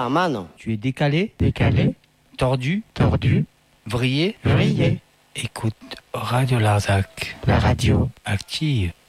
la mano. Tu es décalé, Décalé, tordu, tordu, vrillé. vrillé. Écoute Radio Larzac. La radio. Active.